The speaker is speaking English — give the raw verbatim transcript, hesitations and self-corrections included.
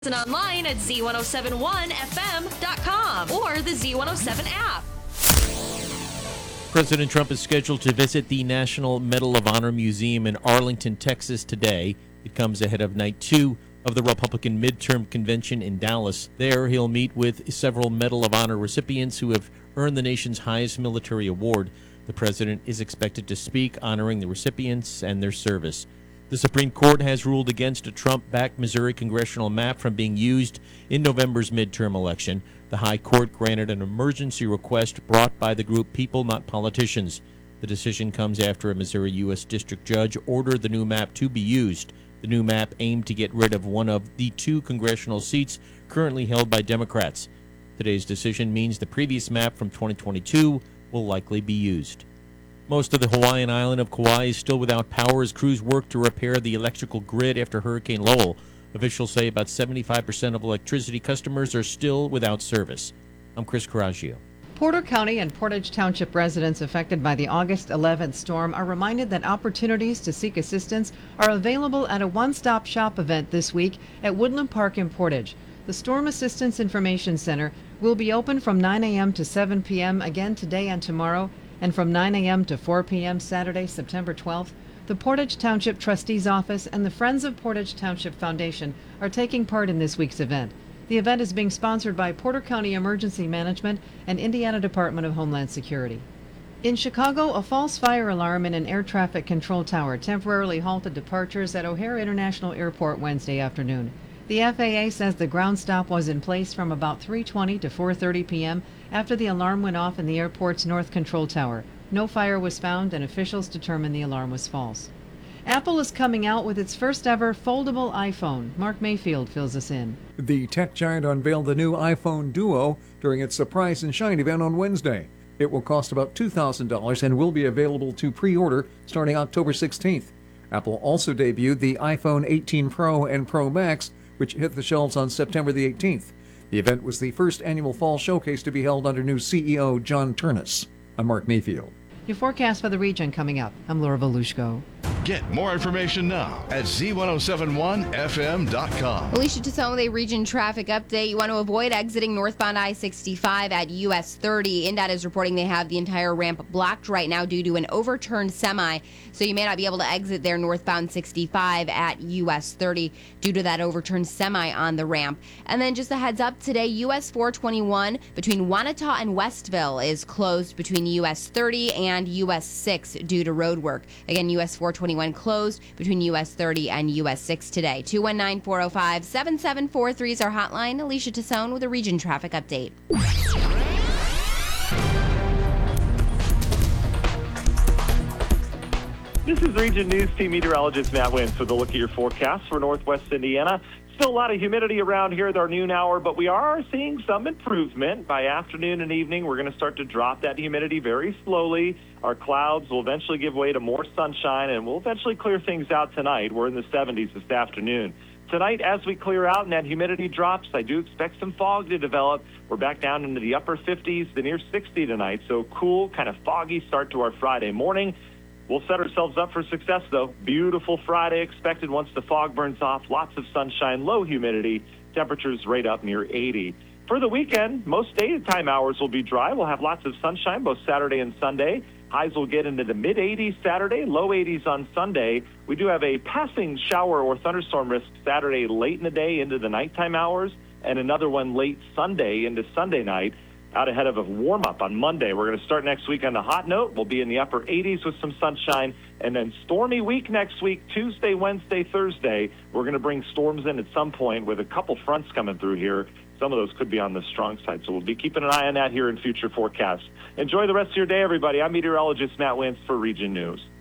And online at Z one oh seven one F M dot com or the Z one oh seven app. President Trump is scheduled to visit the National Medal of Honor Museum in Arlington, Texas today. It comes ahead of night two of the Republican midterm convention in Dallas. There, he'll meet with several Medal of Honor recipients who have earned the nation's highest military award. The president is expected to speak, honoring the recipients and their service. The Supreme Court has ruled against a Trump-backed Missouri congressional map from being used in November's midterm election. The High Court granted an emergency request brought by the group People Not Politicians. The decision comes after a Missouri U S district judge ordered the new map to be used. The new map aimed to get rid of one of the two congressional seats currently held by Democrats. Today's decision means the previous map from twenty twenty-two will likely be used. Most of the Hawaiian island of Kauai is still without power as crews work to repair the electrical grid after Hurricane Lowell. Officials say about seventy-five percent of electricity customers are still without service. I'm Chris Coraggio. Porter County and Portage Township residents affected by the August eleventh storm are reminded that opportunities to seek assistance are available at a one-stop shop event this week at Woodland Park in Portage. The Storm Assistance Information Center will be open from nine a.m. to seven p.m. again today and tomorrow, and from nine a.m. to four p.m. Saturday, September twelfth. The Portage Township Trustee's Office and the Friends of Portage Township Foundation are taking part in this week's event. The event is being sponsored by Porter County Emergency Management and Indiana Department of Homeland Security. In Chicago, a false fire alarm in an air traffic control tower temporarily halted departures at O'Hare International Airport Wednesday afternoon. The F A A says the ground stop was in place from about three twenty to four thirty p.m. after the alarm went off in the airport's north control tower. No fire was found, and officials determined the alarm was false. Apple is coming out with its first ever foldable iPhone. Mark Mayfield fills us in. The tech giant unveiled the new iPhone Duo during its Surprise and Shine event on Wednesday. It will cost about two thousand dollars and will be available to pre-order starting October sixteenth. Apple also debuted the iPhone eighteen Pro and Pro Max, which hit the shelves on September the eighteenth. The event was the first annual fall showcase to be held under new C E O John Turnus. I'm Mark Mayfield. Your forecast for the region coming up. I'm Laura Volushko. Get more information now at Z one oh seven one F M dot com. Alicia Tassone with a region traffic update. You want to avoid exiting northbound I sixty-five at U S thirty. INDOT is reporting they have the entire ramp blocked right now due to an overturned semi, so you may not be able to exit there northbound sixty-five at U S thirty due to that overturned semi on the ramp. And then just a heads up today, U S four twenty-one between Wanata and Westville is closed between U S thirty and U S six due to road work. Again, U S four twenty-one closed between U S thirty and U S six today. two one nine, four oh five, seven seven four three is our hotline. Alicia Tassone with a region traffic update. This is Region News Team meteorologist Matt Wentz with a look at your forecast for Northwest Indiana. Still a lot of humidity around here at our noon hour, but we are seeing some improvement. By afternoon and evening, we're going to start to drop that humidity very slowly. Our clouds will eventually give way to more sunshine, and we'll eventually clear things out tonight. We're in the seventies this afternoon. Tonight, as we clear out and that humidity drops, I do expect some fog to develop. We're back down into the upper fifties, the near sixty tonight, so cool, kind of foggy start to our Friday morning. We'll set ourselves up for success, though. Beautiful Friday expected once the fog burns off. Lots of sunshine, low humidity. Temperatures right up near eighty. For the weekend, most daytime hours will be dry. We'll have lots of sunshine both Saturday and Sunday. Highs will get into the mid eighties Saturday, low eighties on Sunday. We do have a passing shower or thunderstorm risk Saturday late in the day into the nighttime hours, and another one late Sunday into Sunday night. Out ahead of a warm-up on Monday. We're going to start next week on the hot note. We'll be in the upper eighties with some sunshine. And then stormy week next week, Tuesday, Wednesday, Thursday. We're going to bring storms in at some point with a couple fronts coming through here. Some of those could be on the strong side. So we'll be keeping an eye on that here in future forecasts. Enjoy the rest of your day, everybody. I'm meteorologist Matt Wentz for Region News.